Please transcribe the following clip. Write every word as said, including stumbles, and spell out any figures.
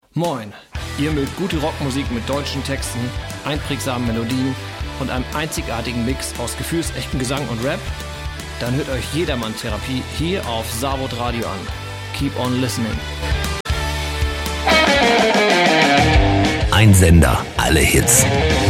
Moin, ihr mögt gute Rockmusik mit deutschen Texten, einprägsamen Melodien und einem einzigartigen Mix aus gefühlsechten Gesang und Rap? Dann hört euch Jedermann Therapie hier auf Savod Radio an. Keep on listening. Ein Sender, alle Hits.